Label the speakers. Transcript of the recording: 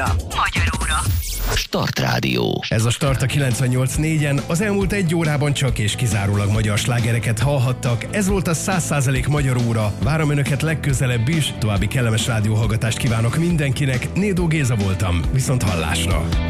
Speaker 1: Magyar óra.
Speaker 2: Start Rádió.
Speaker 3: Ez a Start a 98.4-en. Az elmúlt egy órában csak és kizárólag magyar slágereket hallhattak. Ez volt a 100% Magyar óra. Várom önöket legközelebb is. További kellemes rádióhallgatást kívánok mindenkinek. Nédó Géza voltam. Viszont hallásra.